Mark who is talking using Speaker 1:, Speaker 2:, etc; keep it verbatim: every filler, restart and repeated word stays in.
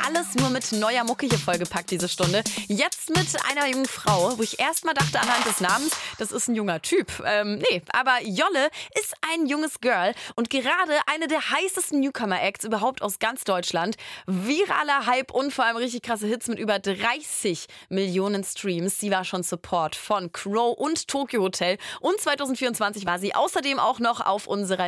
Speaker 1: alles nur mit neuer Mucke hier vollgepackt diese Stunde. Jetzt mit einer jungen Frau, wo ich erst mal dachte anhand des Namens, das ist ein junger Typ. Ähm, nee, aber Jolle ist ein junges Girl und gerade eine der heißesten Newcomer-Acts überhaupt aus ganz Deutschland. Viraler Hype und vor allem richtig krasse Hits mit über dreißig Millionen Streams. Sie war schon Support von Crow und Tokyo Hotel und zwanzig vierundzwanzig war sie außerdem auch noch auf unserer